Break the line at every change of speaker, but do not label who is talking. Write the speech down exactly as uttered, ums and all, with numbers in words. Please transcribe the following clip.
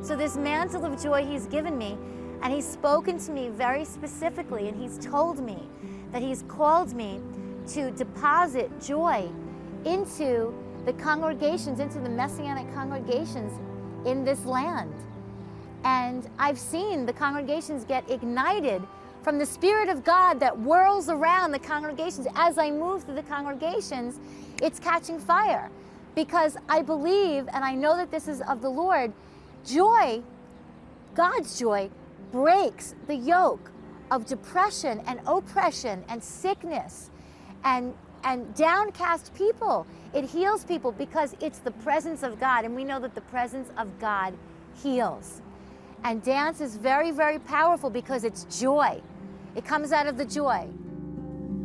So this mantle of joy he's given me, and he's spoken to me very specifically, and he's told me that he's called me to deposit joy into the congregations, into the Messianic congregations in this land. And I've seen the congregations get ignited from the Spirit of God that whirls around the congregations. As I move through the congregations, it's catching fire, because I believe, and I know that this is of the Lord, joy, God's joy, breaks the yoke of depression and oppression and sickness and, and downcast people. It heals people because it's the presence of God, and we know that the presence of God heals. And dance is very, very powerful because it's joy. It comes out of the joy.